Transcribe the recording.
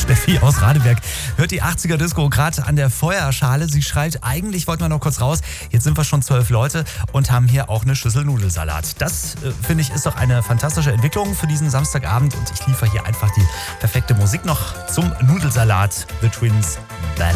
Steffi aus Radeberg hört die 80er Disco gerade an der Feuerschale. Sie schreibt, eigentlich wollten wir noch kurz raus. Jetzt sind wir schon 12 Leute und haben hier auch eine Schüssel Nudelsalat. Das, finde ich, ist doch eine fantastische Entwicklung für diesen Samstagabend. Und ich liefere hier einfach die perfekte Musik noch zum Nudelsalat. The Twins Ballad.